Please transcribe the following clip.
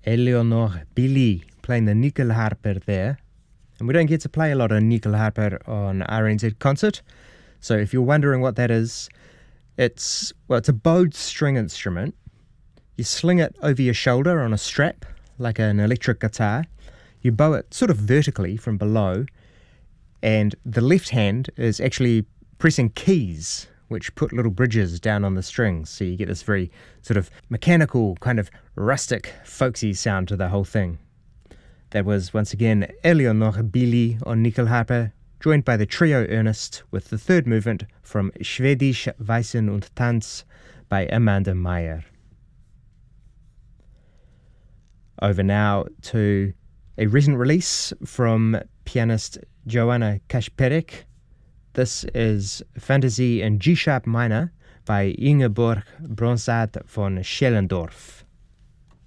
Eleonore Billy playing the nyckelharper there. And we don't get to play a lot of nyckelharper on RNZ Concert. So if you're wondering what that is, it's a bowed string instrument. You sling it over your shoulder on a strap, like an electric guitar. You bow it sort of vertically from below, and the left hand is actually pressing keys, which put little bridges down on the strings. So you get this very sort of mechanical, kind of rustic, folksy sound to the whole thing. That was, once again, Eleonore Billy on nyckelharper, joined by the trio Ernest with the third movement from Schwedisch Weisen und Tanz by Amanda Meyer. Over now to a recent release from pianist Joanna Kaczperek. This is Fantasy in G-sharp minor by Ingeborg Bronsart von Schellendorf.